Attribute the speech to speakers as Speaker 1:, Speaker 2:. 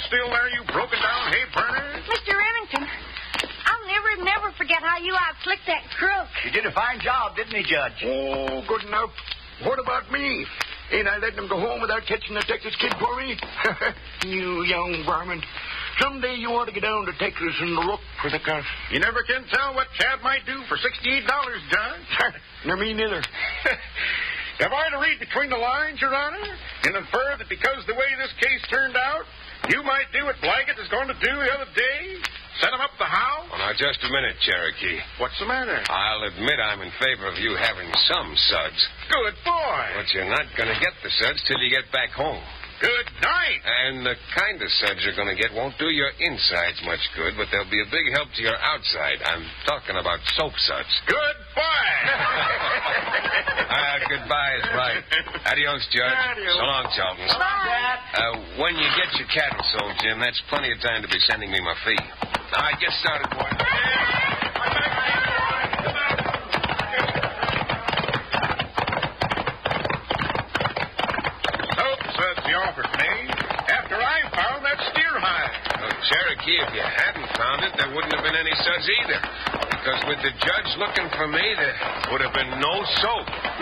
Speaker 1: still there, you broken-down hay burner?
Speaker 2: Mr. Remington, I'll never forget how you outslicked that crook.
Speaker 3: He did a fine job, didn't he, Judge?
Speaker 4: Oh, good enough. What about me? Ain't I letting him go home without catching the Texas kid for me? You young varmint. Someday you ought to get down to Texas and look for the cuss.
Speaker 1: You never can tell what Chad might do for $68, John.
Speaker 4: Nor me neither.
Speaker 1: Am I to read between the lines, Your Honor, and infer that because the way this case turned out, you might do what Blaggett is going to do the other day? Set him up the house?
Speaker 5: Well, now, just a minute, Cherokee.
Speaker 1: What's the matter?
Speaker 5: I'll admit I'm in favor of you having some suds.
Speaker 1: Good boy.
Speaker 5: But you're not going to get the suds till you get back home.
Speaker 1: Good night.
Speaker 5: And the kind of suds you're going to get won't do your insides much good, but they'll be a big help to your outside. I'm talking about soap suds.
Speaker 1: Goodbye.
Speaker 5: Goodbye is right. Adios, Judge.
Speaker 1: Adios.
Speaker 5: So long, Charlton.
Speaker 2: Bye.
Speaker 5: When you get your cattle sold, Jim, that's plenty of time to be sending me my fee. All right, get started, boy.
Speaker 1: Suds he offered me after I found that steer hide.
Speaker 5: Well, Cherokee, if you hadn't found it, there wouldn't have been any suds either. Because with the judge looking for me, there would have been no soap.